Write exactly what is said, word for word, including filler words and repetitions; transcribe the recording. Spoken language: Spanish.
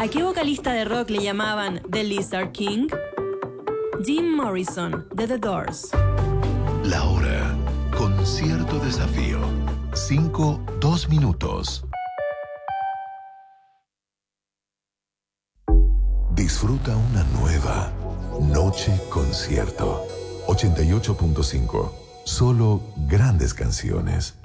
¿A qué vocalista de rock le llamaban The Lizard King? Jim Morrison, de The Doors. La hora, con cierto desafío. Cinco, dos minutos. Disfruta una nueva Noche Concierto. ochenta y ocho punto cinco. Solo grandes canciones.